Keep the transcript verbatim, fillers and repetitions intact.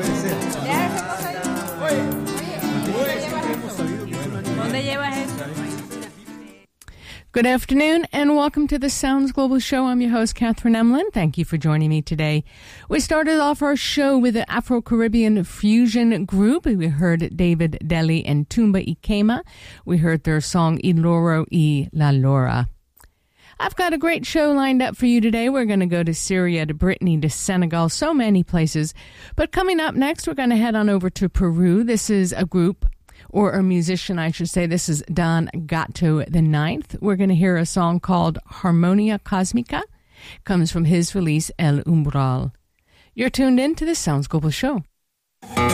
puede ser. ¿Dónde llevas eso? Good afternoon and welcome to the Sounds Global Show. I'm your host, Catherine Emlin. Thank you for joining me today. We started off our show with the Afro-Caribbean fusion group. We heard David Deli and Tumba Ikema. We heard their song Iloro y La Lora. I've got a great show lined up for you today. We're going to go to Syria, to Brittany, to Senegal, so many places. But coming up next, we're going to head on over to Peru. This is a group, or a musician, I should say. This is Don Gato the Ninth. We're going to hear a song called Harmonia Cosmica. It comes from his release El Umbral. You're tuned in to the Sounds Global Show.